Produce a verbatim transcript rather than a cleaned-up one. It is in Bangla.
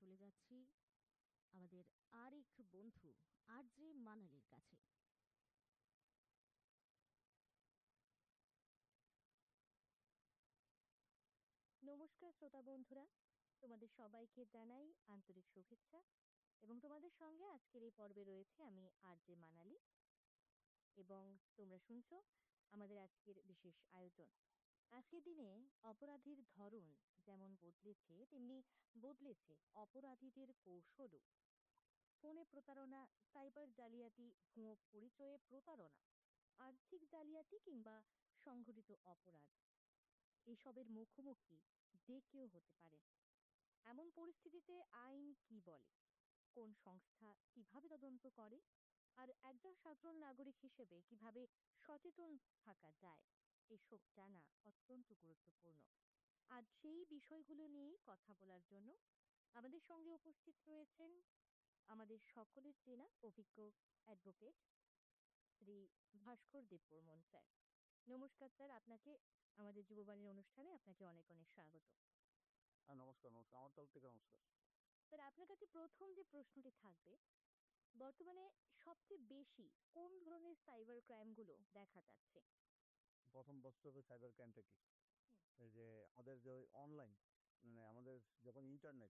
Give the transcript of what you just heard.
চলে যাচ্ছি আমাদের আরেক বন্ধু আরজে মানালির কাছে। নমস্কার শ্রোতা বন্ধুরা, তোমাদের সবাইকে জানাই আন্তরিক শুভেচ্ছা। এবং তোমাদের সঙ্গে আজকের এই পর্বে রয়েছে আমি আরজে মানালি। এবং তোমরা শুনছো আমাদের আজকের বিশেষ আয়োজন। আজকের দিনে অপরাধীর ধরন যেমন বদলেছে, তেমনি বদলেছে অপরাধীদের কৌশলও। ফোনে প্রতারণা, সাইবার জালিয়াতি, ভুয়ো পরিচয়ে প্রতারণা, আর্থিক জালিয়াতি কিংবা সংঘটিত অপরাধ, এসবের মুখোমুখি যে কেউ হতে পারে। এমন পরিস্থিতিতে আইন কি বলে, কোন সংস্থা কিভাবে তদন্ত করে, আর একজন সাধারণ নাগরিক হিসেবে কিভাবে সচেতন থাকা যায়, এসব জানা অত্যন্ত গুরুত্বপূর্ণ। আজ সেই বিষয়গুলো নিয়েই কথা বলার জন্য আমাদের সঙ্গে উপস্থিত রয়েছেন আমাদের সকলের চেনা অভিজ্ঞ অ্যাডভোকেট শ্রী ভাস্কর দেববর্মন স্যার। নমস্কার স্যার, আপনাকে আমাদের যুববাণীর অনুষ্ঠানে আপনাকে অনেক অনেক স্বাগত। হ্যাঁ, নমস্কার, নমস্কার। আমার তরফ থেকে নমস্কার। স্যার, আপনার কাছে প্রথম যে প্রশ্নটি থাকবে, বর্তমানে সবচেয়ে বেশি কোন ধরনের সাইবার ক্রাইম গুলো দেখা যাচ্ছে? প্রথম প্রশ্ন হবে সাইবার ক্রাইমটা কি? হুম। এই যে আমাদের যে অনলাইন, মানে আমাদের যখন ইন্টারনেট